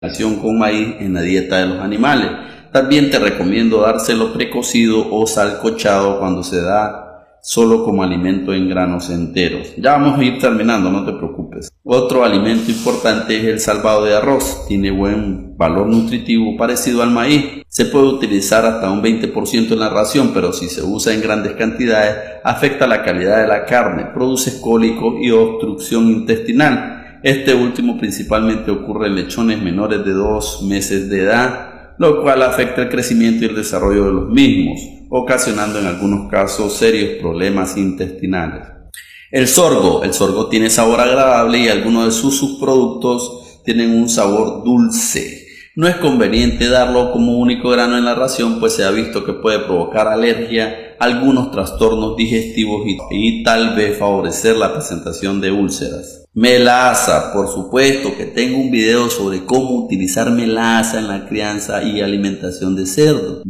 con maíz en la dieta de los animales. También te recomiendo dárselo precocido o salcochado cuando se da solo como alimento en granos enteros. Ya vamos a ir terminando, no te preocupes. Otro alimento importante es el salvado de arroz. Tiene buen valor nutritivo parecido al maíz. Se puede utilizar hasta un 20% en la ración, pero si se usa en grandes cantidades afecta la calidad de la carne, produce cólicos y obstrucción intestinal. Este último principalmente ocurre en lechones menores de 2 meses de edad, lo cual afecta el crecimiento y el desarrollo de los mismos, ocasionando en algunos casos serios problemas intestinales. El sorgo tiene sabor agradable y algunos de sus subproductos tienen un sabor dulce. No es conveniente darlo como único grano en la ración, pues se ha visto que puede provocar alergia, algunos trastornos digestivos y tal vez favorecer la presentación de úlceras. Melaza, por supuesto que tengo un video sobre cómo utilizar melaza en la crianza y alimentación de cerdo.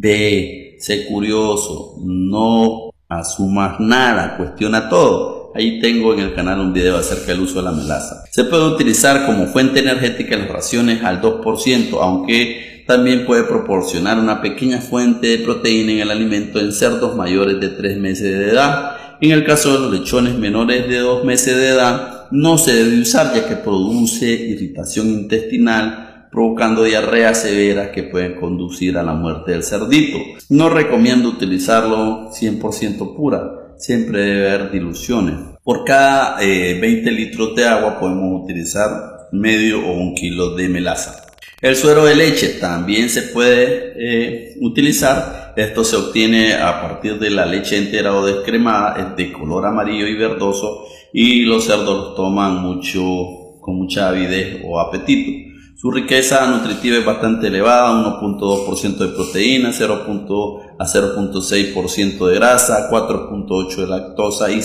Sé curioso, no asumas nada, cuestiona todo. Ahí tengo en el canal un video acerca del uso de la melaza. Se puede utilizar como fuente energética en las raciones al 2%, aunque también puede proporcionar una pequeña fuente de proteína en el alimento en cerdos mayores de 3 meses de edad. En el caso de los lechones menores de 2 meses de edad, no se debe usar ya que produce irritación intestinal, provocando diarreas severas que pueden conducir a la muerte del cerdito. No recomiendo utilizarlo 100% pura, siempre debe haber diluciones. Por cada 20 litros de agua podemos utilizar medio o 1 kilo de melaza. El suero de leche también se puede utilizar. Esto se obtiene a partir de la leche entera o descremada, es de color amarillo y verdoso y los cerdos los toman con mucha avidez o apetito. Su riqueza nutritiva es bastante elevada, 1.2% de proteína, 0 a 0.6% de grasa, 4.8% de lactosa y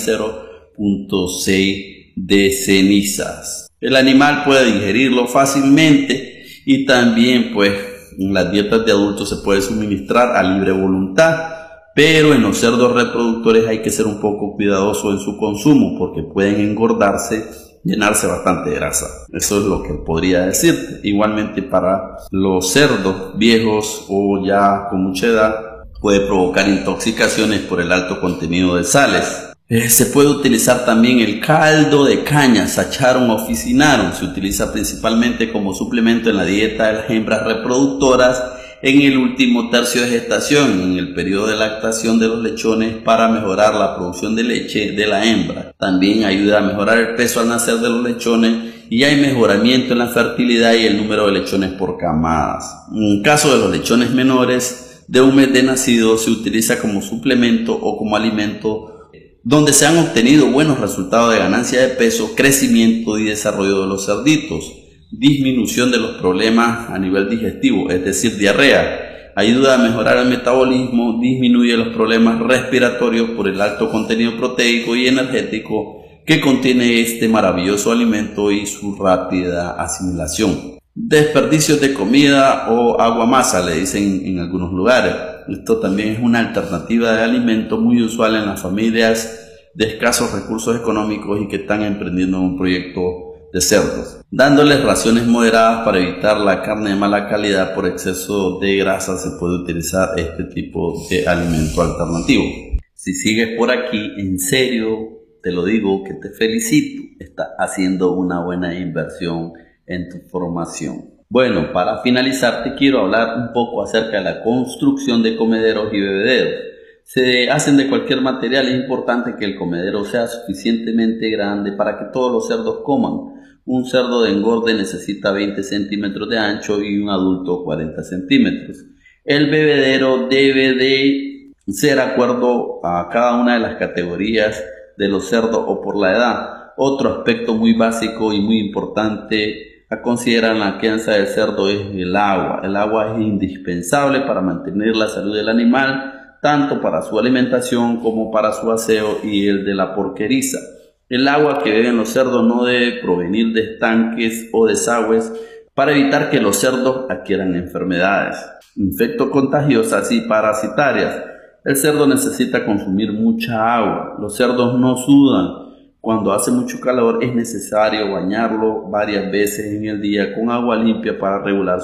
0.6% de cenizas. El animal puede digerirlo fácilmente y también en las dietas de adultos se puede suministrar a libre voluntad, pero en los cerdos reproductores hay que ser un poco cuidadoso en su consumo porque pueden engordarse, llenarse bastante de grasa. Eso es lo que podría decir. Igualmente para los cerdos viejos o ya con mucha edad puede provocar intoxicaciones por el alto contenido de sales. Se puede utilizar también el caldo de caña, Sacharum officinarum. Se utiliza principalmente como suplemento en la dieta de las hembras reproductoras en el último tercio de gestación, en el periodo de lactación de los lechones, para mejorar la producción de leche de la hembra. También ayuda a mejorar el peso al nacer de los lechones y hay mejoramiento en la fertilidad y el número de lechones por camadas. En el caso de los lechones menores de 1 mes de nacido se utiliza como suplemento o como alimento, donde se han obtenido buenos resultados de ganancia de peso, crecimiento y desarrollo de los cerditos, disminución de los problemas a nivel digestivo, es decir, diarrea, ayuda a mejorar el metabolismo, disminuye los problemas respiratorios por el alto contenido proteico y energético que contiene este maravilloso alimento y su rápida asimilación. Desperdicios de comida o aguamasa, le dicen en algunos lugares. Esto también es una alternativa de alimento muy usual en las familias de escasos recursos económicos y que están emprendiendo un proyecto de cerdos. Dándoles raciones moderadas para evitar la carne de mala calidad por exceso de grasa, se puede utilizar este tipo de alimento alternativo. Si sigues por aquí, en serio, te lo digo que te felicito. Estás haciendo una buena inversión en tu formación. Bueno, para finalizar te quiero hablar un poco acerca de la construcción de comederos y bebederos. Se hacen de cualquier material. Es importante que el comedero sea suficientemente grande para que todos los cerdos coman. Un cerdo de engorde necesita 20 centímetros de ancho y un adulto 40 centímetros. El bebedero debe de ser acuerdo a cada una de las categorías de los cerdos o por la edad. Otro aspecto muy básico y muy importante a considerar en la crianza del cerdo es el agua. El agua es indispensable para mantener la salud del animal, tanto para su alimentación como para su aseo y el de la porqueriza. El agua que beben los cerdos no debe provenir de estanques o desagües para evitar que los cerdos adquieran enfermedades infectocontagiosas y parasitarias. El cerdo necesita consumir mucha agua. Los cerdos no sudan. Cuando hace mucho calor es necesario bañarlo varias veces en el día con agua limpia para regular